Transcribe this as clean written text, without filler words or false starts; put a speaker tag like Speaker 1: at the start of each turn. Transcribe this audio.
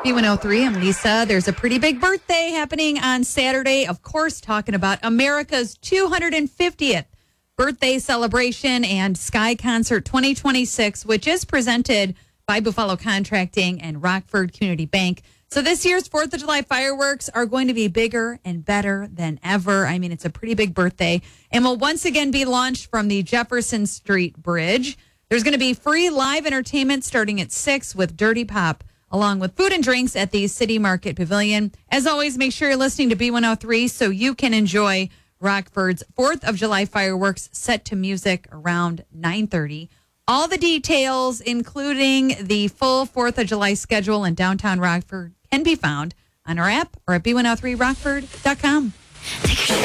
Speaker 1: B103, I'm Lisa. There's a pretty big birthday happening on Saturday. Of course, talking about America's 250th birthday celebration and Sky Concert 2026, which is presented by Buffalo Contracting and Rockford Community Bank. So this year's 4th of July fireworks are going to be bigger and better than ever. I mean, it's a pretty big birthday and will once again be launched from the Jefferson Street Bridge. There's going to be free live entertainment starting at 6 with Dirty Pop, along with food and drinks at the City Market Pavilion. As always, make sure you're listening to B103 so you can enjoy Rockford's 4th of July fireworks set to music around 9:30. All the details, including the full 4th of July schedule in downtown Rockford, can be found on our app or at b103rockford.com.